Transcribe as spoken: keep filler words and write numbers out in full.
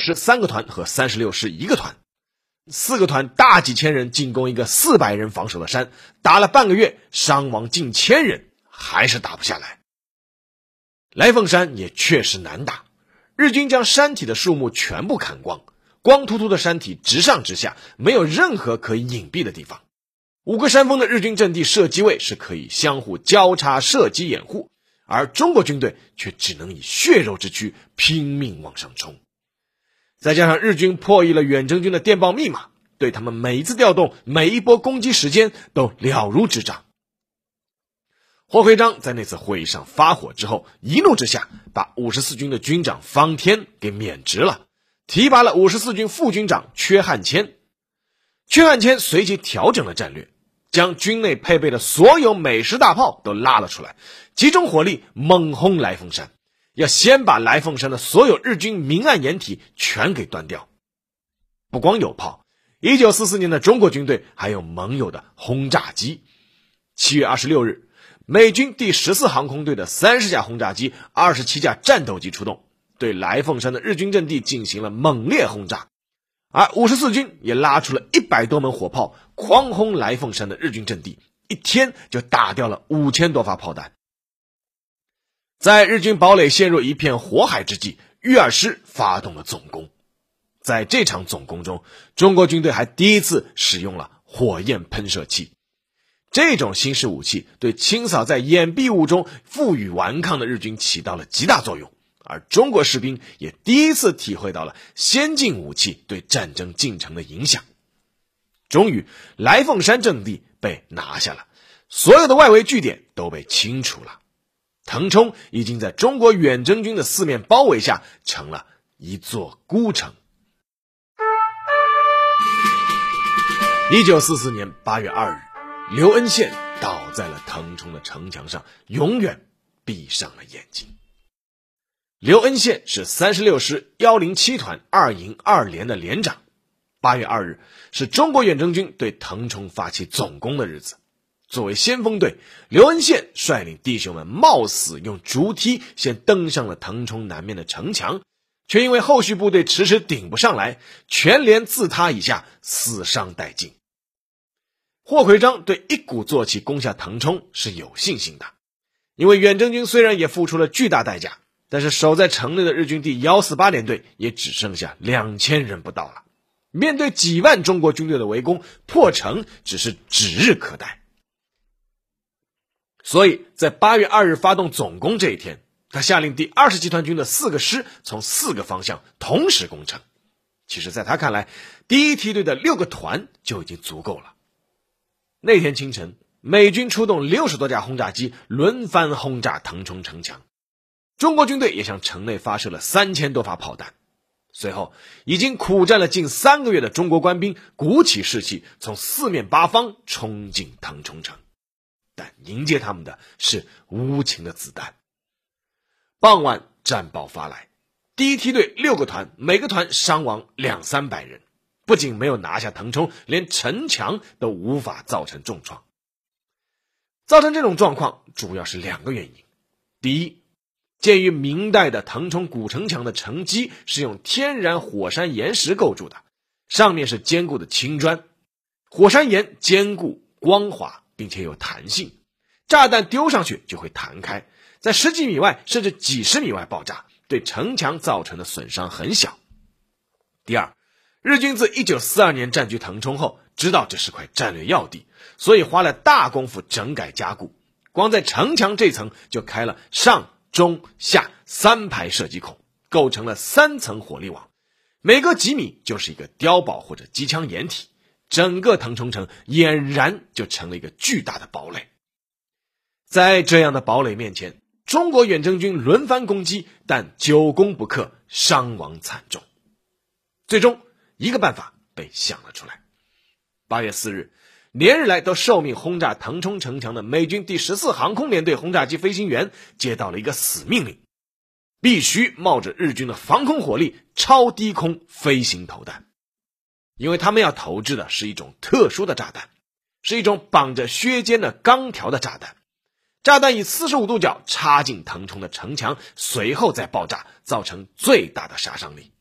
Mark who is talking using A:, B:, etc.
A: 师三个团和三十六师一个团，四个团大几千人进攻一个四百人防守的山，打了半个月，伤亡近千人，还是打不下来。来凤山也确实难打，日军将山体的树木全部砍光，光秃秃的山体直上直下，没有任何可以隐蔽的地方。五个山峰的日军阵地射击位是可以相互交叉射击掩护，而中国军队却只能以血肉之躯拼命往上冲。再加上日军破译了远征军的电报密码，对他们每一次调动、每一波攻击时间都了如指掌。霍奎章在那次会议上发火之后，一怒之下把五十四军的军长方天给免职了，提拔了五十四军副军长阙汉谦。阙汉谦随即调整了战略，将军内配备的所有美式大炮都拉了出来，集中火力猛轰来凤山，要先把来凤山的所有日军明暗掩体全给端掉。不光有炮，一九四四年的中国军队还有盟友的轰炸机。七月二十六日，美军第十四航空队的三十架轰炸机、二十七架战斗机出动，对来凤山的日军阵地进行了猛烈轰炸。而五十四军也拉出了一百多门火炮，狂轰来凤山的日军阵地，一天就打掉了五千多发炮弹。在日军堡垒陷入一片火海之际，豫二师发动了总攻。在这场总攻中，中国军队还第一次使用了火焰喷射器。这种新式武器对清扫在掩蔽物中负隅顽抗的日军起到了极大作用，而中国士兵也第一次体会到了先进武器对战争进程的影响。终于，来凤山阵地被拿下了，所有的外围据点都被清除了。腾冲已经在中国远征军的四面包围下成了一座孤城。一九四四年八月二日，刘恩宪倒在了腾冲的城墙上，永远闭上了眼睛。刘恩宪是三十六师一零七团二营二连的连长。八月二日是中国远征军对腾冲发起总攻的日子。作为先锋队，刘恩宪率领弟兄们冒死用竹梯先登上了腾冲南面的城墙，却因为后续部队迟迟顶不上来，全连自他以下，死伤殆尽。霍奎章对一鼓作气攻下腾冲是有信心的，因为远征军虽然也付出了巨大代价，但是守在城内的日军第一四八联队也只剩下两千人不到了。面对几万中国军队的围攻，破城只是指日可待。所以在八月二日发动总攻这一天，他下令第二十集团军的四个师从四个方向同时攻城。其实在他看来，第一梯队的六个团就已经足够了。那天清晨，美军出动六十多架轰炸机轮番轰炸腾冲城墙，中国军队也向城内发射了三千多发炮弹。随后，已经苦战了近三个月的中国官兵鼓起士气，从四面八方冲进腾冲城，但迎接他们的是无情的子弹。傍晚，战报发来，第一梯队六个团，每个团伤亡两三百人，不仅没有拿下腾冲，连城墙都无法造成重创。造成这种状况主要是两个原因。第一，鉴于明代的腾冲古城墙的城基是用天然火山岩石构筑的，上面是坚固的青砖，火山岩坚固光滑并且有弹性，炸弹丢上去就会弹开，在十几米外甚至几十米外爆炸，对城墙造成的损伤很小。第二，日军自一九四二年占据腾冲后，知道这是块战略要地，所以花了大功夫整改加固，光在城墙这层就开了上中下三排射击孔，构成了三层火力网，每隔几米就是一个碉堡或者机枪掩体，整个腾冲城俨然就成了一个巨大的堡垒。在这样的堡垒面前，中国远征军轮番攻击，但久攻不克，伤亡惨重。最终一个办法被想了出来。八月四日，连日来都受命轰炸腾冲城墙的美军第十四航空联队轰炸机飞行员接到了一个死命令，必须冒着日军的防空火力超低空飞行投弹。因为他们要投掷的是一种特殊的炸弹，是一种绑着削尖的钢条的炸弹。炸弹以四十五度角插进腾冲的城墙，随后再爆炸，造成最大的杀伤力。